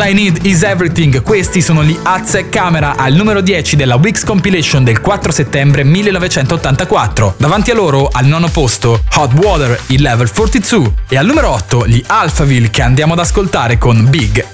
I Need Is Everything, questi sono gli Aztec Camera al numero 10 della Weeks Compilation del 4 settembre 1984. Davanti a loro, al nono posto, Hot Water, il Level 42, e al numero 8 gli Alphaville che andiamo ad ascoltare con Big.